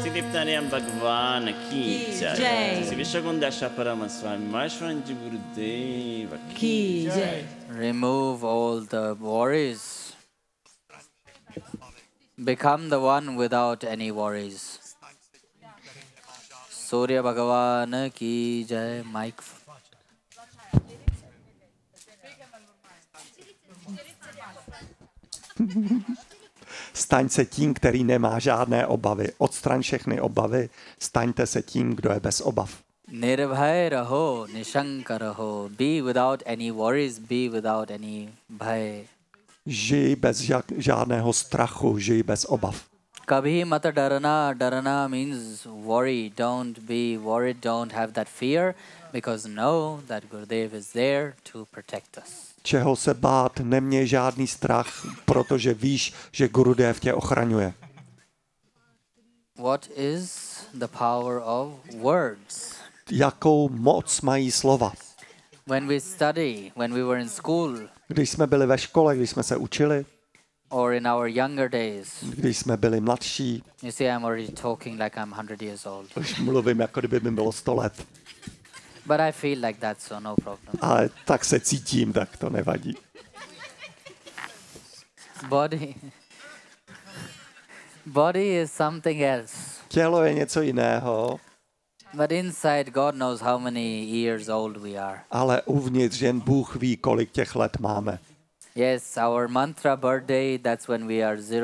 Kiriptaniam Bhagwan Ki Jai. Jai. Sri Vishwagundasha Paramaswami Maheshwaranji Gurudeva Ki Jai. Remove all the worries. Become the one without any worries. Surya Bhagavan Ki Jai. Mike. Staň se tím, který nemá žádné obavy. Odstraň všechny obavy. Staňte se tím, kdo je bez obav. Nirbhay raho, nishanka raho. Be without any worries, be without any bhay. Žij bez žádného strachu, žij bez obav. Kabhi mat darana. Darana means worry. Don't be worried, don't have that fear, because know that Gurudev is there to protect us. Čeho se bát, neměj žádný strach, protože víš, že Gurudev tě ochraňuje. What is the power of words? Jakou moc mají slova? When we study, when we were in school, Když jsme byli ve škole, když jsme se učili, or in our younger days, když jsme byli mladší, you see, I'm already talking like I'm 100 years old. už mluvím, jako kdyby mi bylo 100 let. But I feel like that, so no problem. Ale tak se cítím, tak to nevadí. Body is something else. Tělo je něco jiného, But inside, God knows how many years old we are. ale uvnitř jen Bůh ví, kolik těch let máme. Yes, our mantra birthday, that's when we are 0.